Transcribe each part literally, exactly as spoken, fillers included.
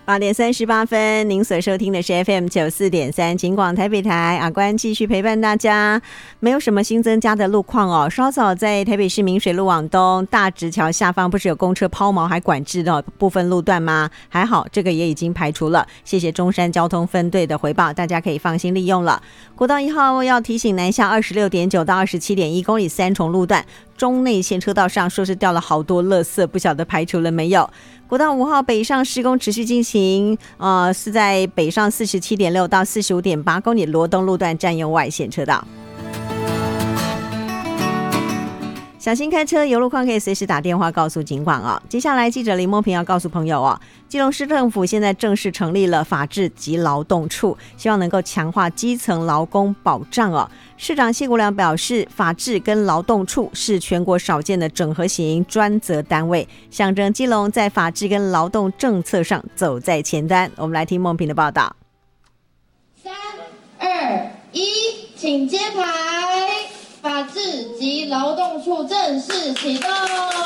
八点三十八分，您所收听的是 F M 九四点三警广台北台，阿关继续陪伴大家。没有什么新增加的路况哦。稍早在台北市民水路往东大直桥下方，不是有公车抛锚还管制的部分路段吗？还好，这个也已经排除了。谢谢中山交通分队的回报，大家可以放心利用了。国道一号要提醒南下二十六点九到二十七点一公里三重路段。中内线车道上说是掉了好多垃圾，不晓得排除了没有。国道五号北上施工持续进行，呃，是在北上四十七点六到四十五点八公里罗东路段占用外线车道。小心开车，有路况可以随时打电话告诉警广哦。接下来记者林梦平要告诉朋友哦，基隆市政府现在正式成立了法制及劳动处，希望能够强化基层劳工保障哦。市长谢国良表示，法制跟劳动处是全国少见的整合型专责单位，象征基隆在法制跟劳动政策上走在前端。我们来听梦平的报道。 三二一，请揭牌。法制及劳动处正式启动。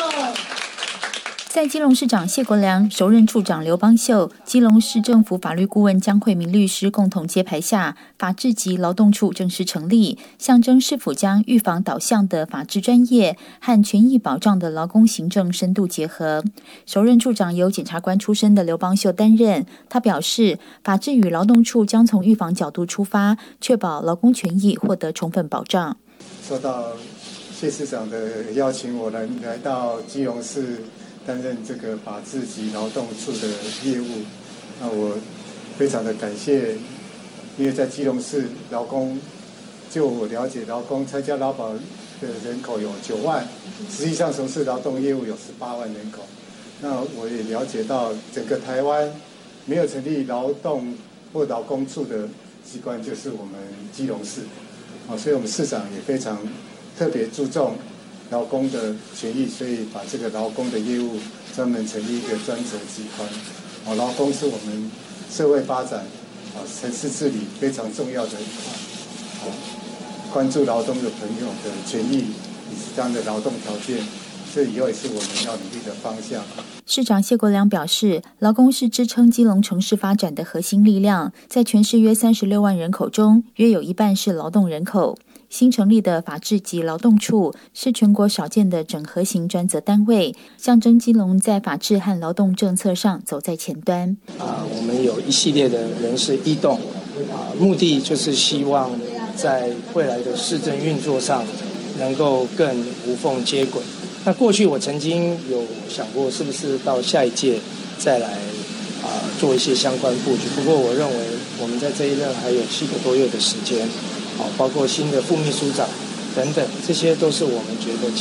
在基隆市长谢国良、首任处长刘邦秀、基隆市政府法律顾问江惠民律师共同揭牌下，法制及劳动处正式成立，象征市府将预防导向的法治专业和权益保障的劳工行政深度结合。首任处长由检察官出身的刘邦秀担任，他表示，法制与劳动处将从预防角度出发，确保劳工权益获得充分保障。 受到谢市长的邀请，我来来到基隆市担任这个法制及劳动处的业务。那我非常的感谢，因为在基隆市劳工，就我了解，劳工参加劳保的人口有九万，实际上从事劳动业务有十八万人口。那我也了解到，整个台湾没有成立劳动或劳工处的机关，就是我们基隆市。哦，所以我们市长也非常特别注重劳工的权益，所以把这个劳工的业务专门成立一个专责机关。哦，劳工是我们社会发展、啊城市治理非常重要的一块。哦，关注劳动的朋友的权益以及这样的劳动条件，这以后也是我们要努力的方向。 市长谢国良表示，劳工是支撑基隆城市发展的核心力量，在全市约三十六万人口中，约有一半是劳动人口。新成立的法制及劳动处是全国少见的整合型专责单位，象征基隆在法制和劳动政策上走在前端。 啊，我们有一系列的人事异动，啊，目的就是希望在未来的市政运作上能够更无缝接轨。那过去我曾经有想过，是不是到下一届再来啊、呃、做一些相关布局？不过我认为我们在这一任还有七个多月的时间，好、啊，包括新的副秘书长等等，这些都是我们觉得